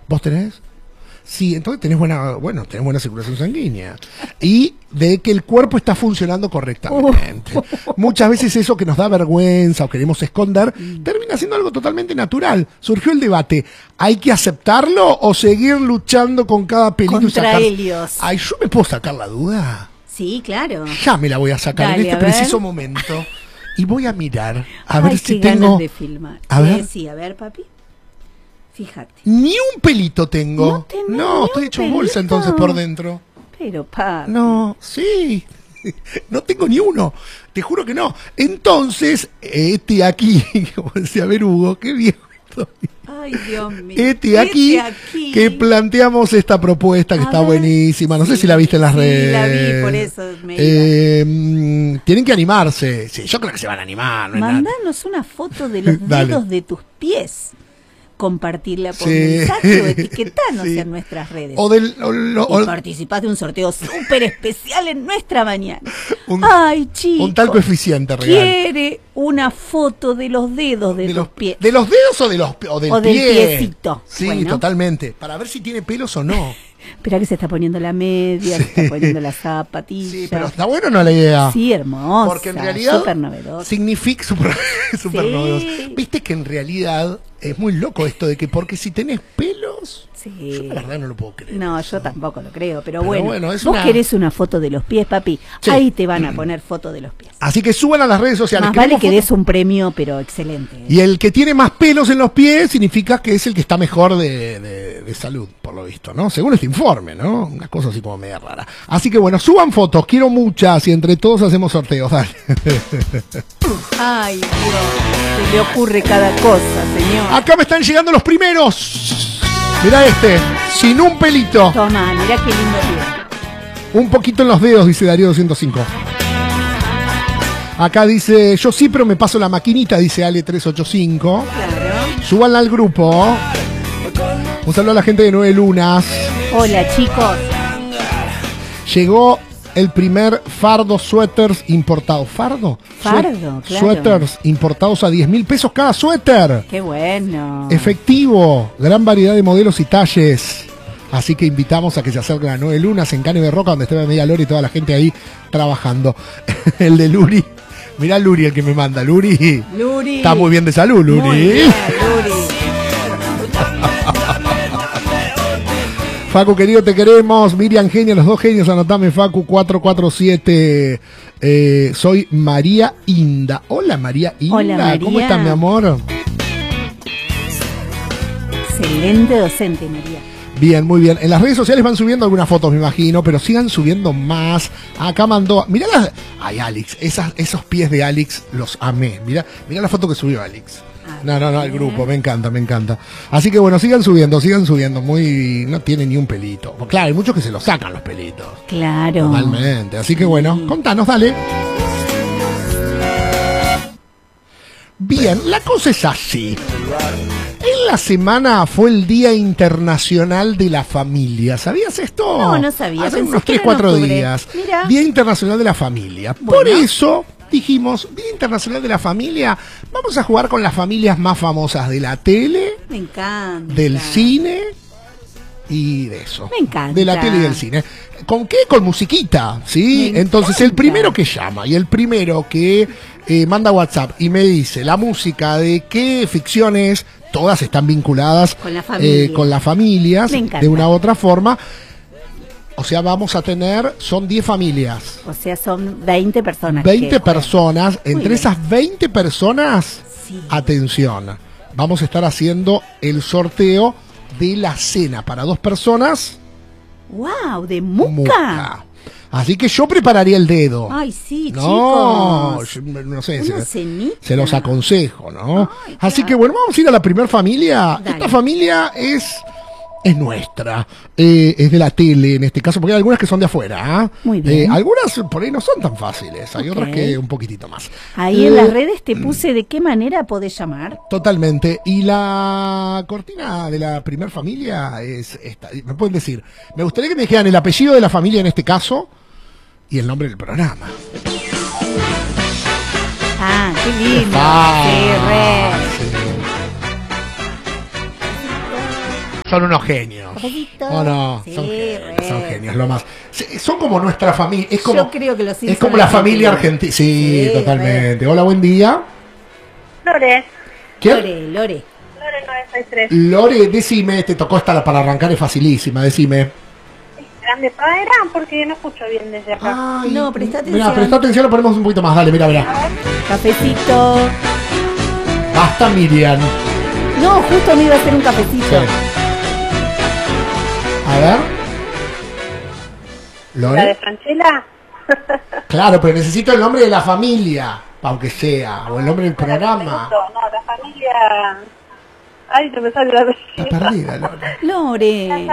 ¿Vos tenés? Sí, entonces tenés buena circulación sanguínea y de que el cuerpo está funcionando correctamente. Muchas veces eso que nos da vergüenza o queremos esconder termina siendo algo totalmente natural. Surgió el debate, ¿hay que aceptarlo o seguir luchando con cada pelito? Contra Helios. Ay, ¿yo me puedo sacar la duda? Sí, claro. Ya me la voy a sacar. Dale, en este preciso momento y voy a mirar a ver si tengo de filmar. A ver. Sí, a ver, papi. Fíjate. Ni un pelito tengo. No, estoy hecho bolsa entonces por dentro. Pero, papi. No, sí. No tengo ni uno. Te juro que no. Entonces, aquí, como decía ver Hugo, qué viejo estoy. Ay, Dios mío. Aquí que planteamos esta propuesta que está buenísima. No sé si la viste en las redes. Sí, la vi, por eso me tienen que animarse. Sí, yo creo que se van a animar. No Mandanos una foto de los dedos de tus pies. Compartirla por Sí. mensaje o etiquetanos Sí. en nuestras redes. O participás de un sorteo súper especial en nuestra mañana. Ay, chicos. un tal coeficiente real. Quiere una foto de los dedos de tus pies. ¿De los dedos o del del pie? piecito. Sí, Bueno. totalmente. Para ver si tiene pelos o no. Espera que se está poniendo la media, se está poniendo la zapatilla. Sí, pero está bueno o no la idea. Sí, hermosa. Porque en realidad súper novedosa. significa super Sí. novedoso. Viste que en realidad es muy loco esto de que porque si tenés pelos, Sí. yo la verdad no lo puedo creer. No, yo tampoco lo creo, pero bueno, es vos querés una foto de los pies, papi, Sí. ahí te van a poner foto de los pies. Así que suban a las redes sociales. Más vale Queremos que fotos. des un premio, pero excelente. Y el que tiene más pelos en los pies significa que es el que está mejor de salud, por lo visto, ¿no? Según este informe, ¿no? Una cosa así como media rara. Así que bueno, suban fotos, quiero muchas y entre todos hacemos sorteos, dale. Ay, Dios, se le ocurre cada cosa, señor. Acá me están llegando los primeros. Mirá este, sin un pelito. Toma, mirá qué lindo pie. Un poquito en los dedos, dice Darío 205. Acá dice, yo sí, pero me paso la maquinita, dice Ale 385. Claro. Súbanla al grupo. Un saludo a la gente de 9 Lunas. Hola, chicos. Llegó el primer fardo suéteres importado. ¿Fardo? Fardo, claro. Suéteres importados a 10.000 pesos cada suéter. Qué bueno. Efectivo, gran variedad de modelos y talles. Así que invitamos a que se acerquen a 9 Lunas en Cane de Roca, donde está Media Lori y toda la gente ahí trabajando. El de Luri. Mirá Luri el que me manda. Luri. Está muy bien de salud, Luri. Muy bien, Luri. Facu, querido, te queremos. Miriam, genia, los dos genios. Anotame, Facu, 447. Soy María Inda. Hola, María Inda. Hola, María. ¿Cómo estás, mi amor? Excelente docente, María. Bien, muy bien. En las redes sociales van subiendo algunas fotos, me imagino, pero sigan subiendo más. Acá mandó. Mirá las. Ay, Alex. Esos pies de Alex los amé. Mirá la foto que subió Alex. No, el grupo, me encanta. Así que bueno, sigan subiendo, muy, no tiene ni un pelito. Claro, hay muchos que se los sacan los pelitos. Claro. Totalmente. Así que bueno, contanos, dale. Bien, la cosa es así. En la semana fue el Día Internacional de la Familia. ¿Sabías esto? No sabía. Hace Pensé unos que 3, era en 4 octubre. días. Mira. Día Internacional de la Familia. Bueno. Por eso dijimos, Día Internacional de la Familia, vamos a jugar con las familias más famosas de la tele, Me encanta. del cine y de eso. Me encanta. De la tele y del cine. ¿Con qué? Con musiquita, ¿sí? Me Entonces, encanta. el primero que llama y el primero que manda WhatsApp y me dice la música de qué ficciones, todas están vinculadas Con la familia. con las familias, Me encanta. de una u otra forma. O sea, vamos a tener, son 10 familias. O sea, son 20 personas. 20 que juegan. personas, entre bien. esas 20 personas, Sí. atención, vamos a estar haciendo el sorteo de la cena para 2 personas. ¡Wow! ¿De Muca? Muca. Así que yo prepararía el dedo. Ay, sí, No, chicos. yo no sé, Una cenita. se los aconsejo, ¿no? Ay, Así claro. que bueno, vamos a ir a la primera familia. Dale. Esta familia es nuestra, es de la tele en este caso, porque hay algunas que son de afuera. ¿Ah? Muy bien. Algunas por ahí no son tan fáciles, hay Ok. otras que un poquitito más. Ahí en las redes te puse de qué manera podés llamar. Totalmente. Y la cortina de la primer familia es esta. Me pueden decir, me gustaría que me dijeran el apellido de la familia en este caso y el nombre del programa. Ah, qué lindo. Ah, Sí, re. sí. Son unos genios. Cafecito. ¿O no? Sí, Son genios, lo más. Son como nuestra familia. Es como, yo creo que los Simpson es como la familia argentina. Sí, totalmente. Hola, buen día. Lore. ¿Quién? Lore. Lore 963. Lore, decime, te tocó esta para arrancar, es facilísima, decime. Grande padera porque no escucho bien desde acá. Ay, No, presta atención. Mira, presta atención, lo ponemos un poquito más. Dale, mira. Cafecito. Basta, Miriam. No, justo me iba a hacer un cafecito. Sí. A ver. ¿La de ¿Lore? Franchella? Claro, pero necesito el nombre de la familia, aunque sea, o el nombre del programa. No, la familia... Ay, no me sale la vecina. Está perdida, Lore. Lore.